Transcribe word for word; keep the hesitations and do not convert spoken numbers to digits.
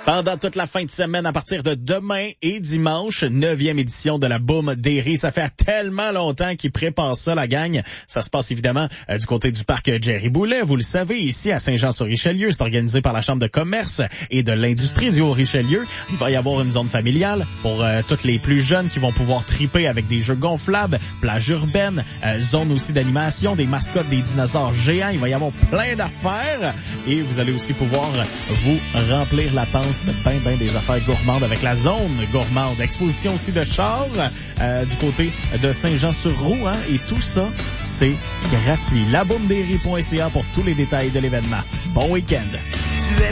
Pendant toute la fin de semaine, à partir de demain et dimanche, neuvième édition de la Boom Derry. Ça fait tellement longtemps qu'ils préparent ça, la gang. Ça se passe évidemment euh, du côté du parc Jerry Boulet. Vous le savez, ici à Saint-Jean-sur-Richelieu. C'est organisé par la Chambre de commerce et de l'industrie du Haut-Richelieu. Il va y avoir une zone familiale pour euh, toutes les plus jeunes qui vont pouvoir triper avec des jeux gonflables, plage urbaine, euh, zone aussi d'animation, des mascottes, des dinosaures géants. Il va y avoir plein d'affaires et vous allez aussi pouvoir vous remplir la panse de ben ben des affaires gourmandes avec la zone gourmande. Exposition aussi de chars euh, du côté de Saint-Jean-sur-Roue, hein, et tout ça, c'est gratuit. la boom derry point c a pour tous les détails de l'événement. Bon week-end.